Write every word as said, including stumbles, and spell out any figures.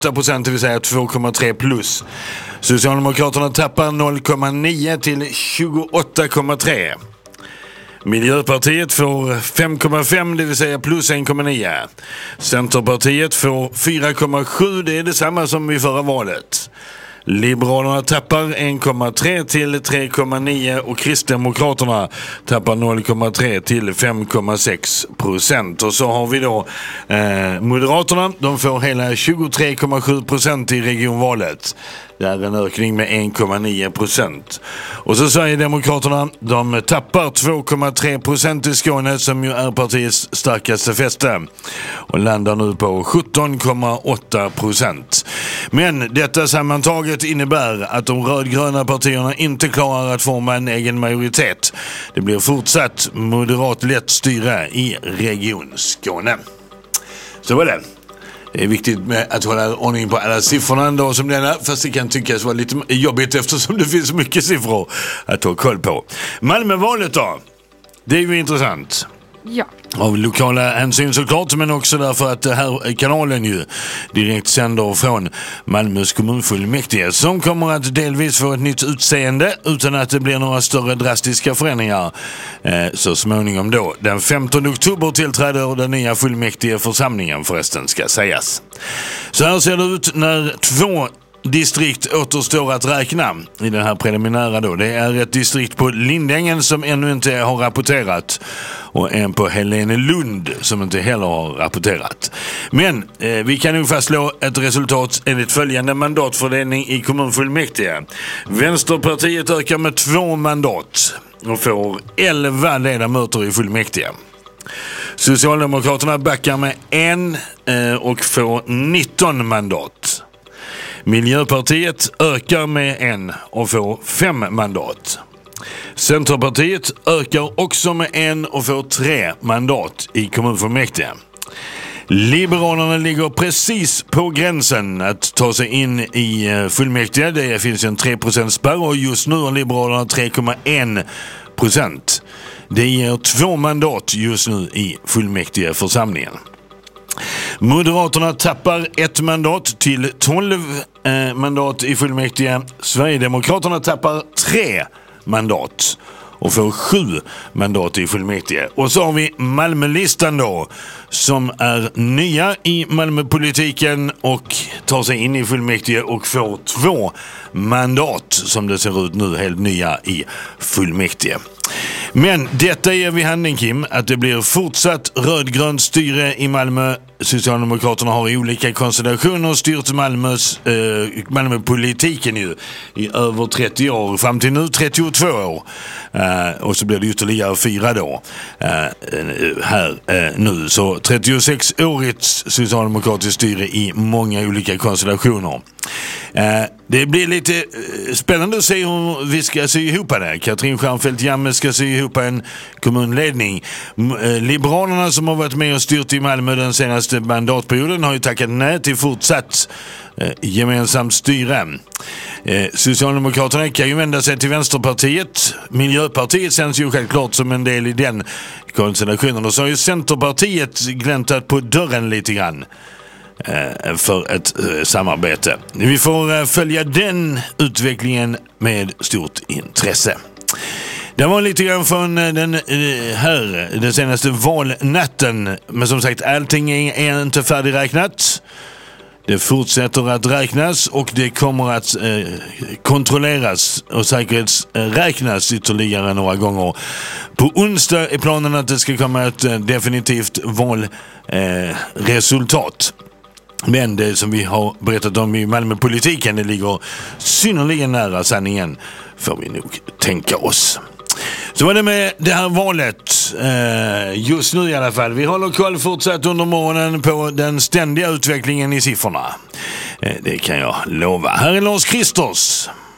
åtta procent, det vill säga två komma tre plus. Socialdemokraterna tappar noll komma nio till tjugoåtta komma tre. Miljöpartiet får fem komma fem, det vill säga plus en komma nio. Centerpartiet får fyra komma sju, det är detsamma som i förra valet. Liberalerna tappar en komma tre till tre komma nio och Kristdemokraterna tappar noll komma tre till fem komma sex procent. Och så har vi då eh, Moderaterna, de får hela tjugotre komma sju procent i regionvalet. Det är en ökning med en komma nio procent. Och så Sverigedemokraterna, de tappar två komma tre procent i Skåne som ju är partiets starkaste fäste och landar nu på sjutton komma åtta procent. Men detta sammantaget innebär att de rödgröna partierna inte klarar att forma en egen majoritet. Det blir fortsatt moderat lätt styre i Region Skåne. Så var det. Det är viktigt med att hålla ordning på alla siffrorna en dag som denna, fast det kan tyckas vara lite jobbigt eftersom det finns så mycket siffror att ta koll på. Malmövalet då? Det är ju intressant. Ja. Av lokala hänsyn såklart, men också därför att det här kanalen ju direkt sänder från Malmös kommunfullmäktige som kommer att delvis få ett nytt utseende utan att det blir några större drastiska förändringar. Eh, så småningom då. Den femtonde oktober tillträder den nya fullmäktige församlingen förresten ska sägas. Så här ser det ut när två distrikt återstår att räkna i den här preliminära då. Det är ett distrikt på Lindängen som ännu inte har rapporterat och en på Helenelund som inte heller har rapporterat. Men eh, vi kan nog fastslå ett resultat enligt följande mandatfördelning i kommunfullmäktige. Vänsterpartiet ökar med två mandat och får elva ledamöter i fullmäktige. Socialdemokraterna backar med en eh, och får nitton mandat. Miljöpartiet ökar med en och får fem mandat. Centerpartiet ökar också med en och får tre mandat i kommunfullmäktige. Liberalerna ligger precis på gränsen att ta sig in i fullmäktige. Det finns en tre procent spärr och just nu har Liberalerna tre komma en procent. Det ger två mandat just nu i fullmäktige församlingen. Moderaterna tappar ett mandat till tolv eh, mandat i fullmäktige. Sverigedemokraterna tappar tre mandat och får sju mandat i fullmäktige. Och så har vi Malmölistan då, som är nya i Malmöpolitiken och tar sig in i fullmäktige och får två mandat som det ser ut nu, helt nya i fullmäktige. Men detta ger vi handen, Kim, att det blir fortsatt rödgrönt styre i Malmö. Socialdemokraterna har i olika konstellationer styrt Malmös, eh, Malmöpolitiken ju i över trettio år, fram till nu trettiotvå år. Eh, och så blir det ytterligare fyra då eh, här eh, nu. Så trettiosex-årigt socialdemokratiskt styre i många olika konstellationer. Eh, det blir lite eh, spännande att se hur vi ska sy ihop det. Katrin Stjernfeldt Jammeh ska sy ihop en kommunledning. M- eh, Liberalerna som har varit med och styrt i Malmö den senaste mandatperioden har ju tackat nej till fortsatt eh, gemensamt styre. Eh, Socialdemokraterna kan ju vända sig till Vänsterpartiet. Miljöpartiet känns ju självklart som en del i den konstellationen. Och så har ju Centerpartiet gläntat på dörren lite grann för ett uh, samarbete. Vi får uh, följa den utvecklingen med stort intresse. Det var lite grann från uh, den uh, här, den senaste valnatten. Men som sagt, allting är, är inte färdigräknat. Det fortsätter att räknas och det kommer att uh, kontrolleras och säkerhetsräknas ytterligare några gånger. På onsdag är planen att det ska komma ett uh, definitivt valresultat. Uh, Men det som vi har berättat om i Malmöpolitiken, det ligger synnerligen nära sanningen, får vi nog tänka oss. Så var det med det här valet, eh, just nu i alla fall. Vi håller koll fortsatt under morgonen på den ständiga utvecklingen i siffrorna. Eh, det kan jag lova. Här är Lars Kristers.